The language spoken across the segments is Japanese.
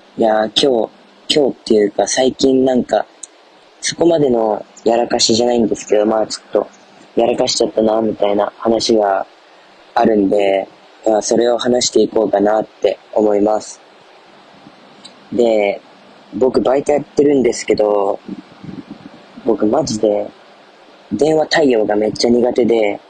いやー、今日っていうか最近なんか、そこまでのやらかしじゃないんですけど、まあちょっと、やらかしちゃったな、みたいな話があるんで、まあそれを話していこうかなって思います。で、僕バイトやってるんですけど、僕マジで、電話対応がめっちゃ苦手で、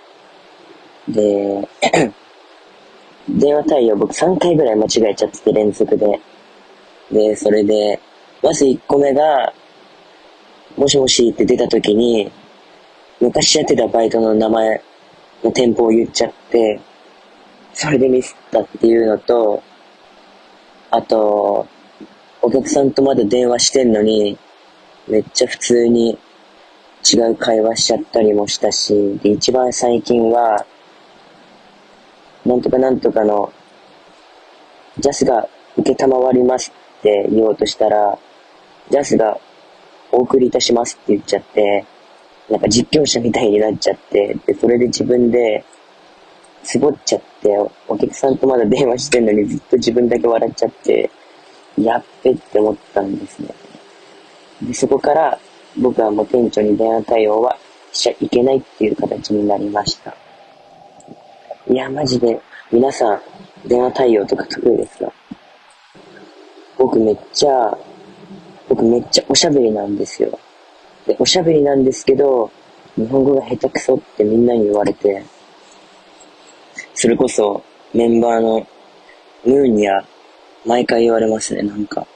電話対応僕3回ぐらい間違えちゃってて連続で。で、それで、まず1個目が、もしもしって出た時に、昔やってたバイトの名前の店舗を言っちゃって、それでミスったっていうのと、あと、お客さんとまだ電話してんのに、めっちゃ普通に違う会話しちゃったりもしたし、で、一番最近は、なんとかなんとかの、ジャスが受けたまわりますって言おうとしたら、ジャスがお送りいたしますって言っちゃって、なんか実況者みたいになっちゃって、で、それで自分で、つぼっちゃって、お客さんとまだ電話してんのにずっと自分だけ笑っちゃって、やっべって思ったんですね。で、そこから僕はもう店長に電話対応はしちゃいけないっていう形になりました。いや、マジで、皆さん、電話対応とか得意ですか？僕めっちゃおしゃべりなんですよ。で、おしゃべりなんですけど、日本語が下手くそってみんなに言われて、それこそメンバーのムーには毎回言われますね、なんか。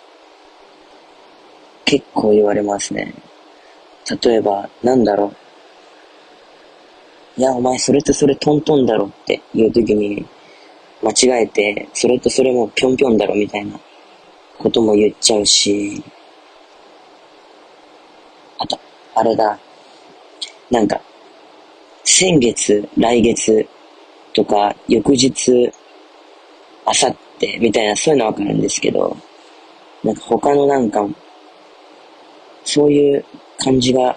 結構言われますね。例えば、なんだろう。いや、お前それとそれトントンだろって言うときに、間違えて、それとそれもぴょんぴょんだろみたいなことも言っちゃうし、あと、あれだ。なんか、先月、来月とか、翌日、明後日みたいな、そういうのわかるんですけど、なんか他のなんか、そういう感じが、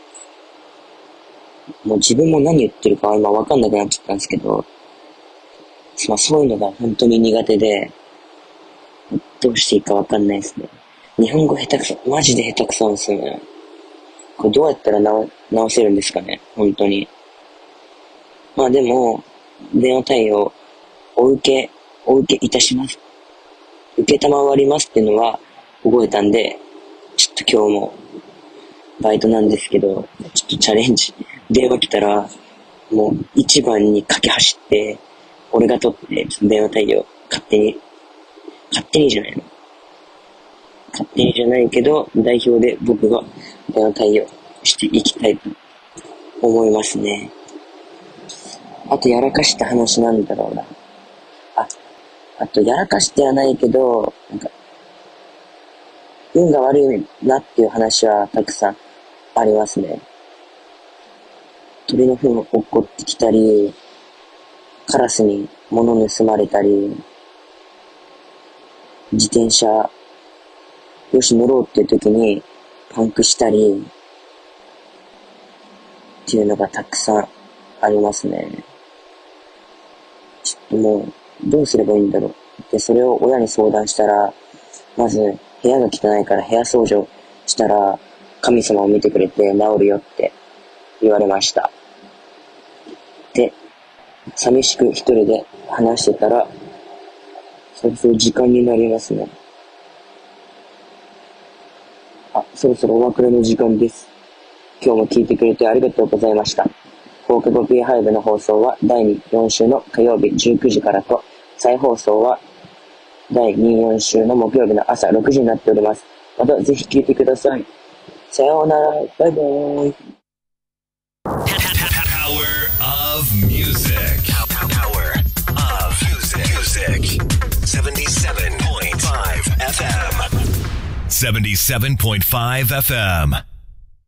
もう自分も何言ってるか今わかんなくなっちゃったんですけど、まあそういうのが本当に苦手で、どうしていいかわかんないですね。日本語下手くそ、マジで下手くそなんですよね。これどうやったら直せるんですかね、本当に。まあでも、電話対応、お受けいたします。受けたまわりますっていうのは覚えたんで、ちょっと今日もバイトなんですけど、ちょっとチャレンジ。電話来たら、もう一番に駆け走って、俺が取って、電話対応、勝手にじゃないの。勝手にじゃないけど、代表で僕が電話対応していきたいと思いますね。あとやらかした話なんだろうな。あとやらかしてはないけど、なんか、運が悪いなっていう話はたくさんありますね。鳥の糞落っこってきたり、カラスに物盗まれたり、自転車、よし乗ろうっていう時にパンクしたり、っていうのがたくさんありますね。ちょっともう、どうすればいいんだろう。で、それを親に相談したら、まず、部屋が汚いから部屋掃除をしたら、神様を見てくれて治るよって言われました。で、寂しく一人で話してたら、そろそろ時間になりますね。そろそろお別れの時間です。今日も聞いてくれてありがとうございました。放課後 B-Hive の放送は第4週の火曜日19時からと、再放送は第24週の木曜日の朝6時になっております。またぜひ聞いてください。さようなら。バイバーイ。 Power of music. Power of music. 77.5 FM. 77.5 FM.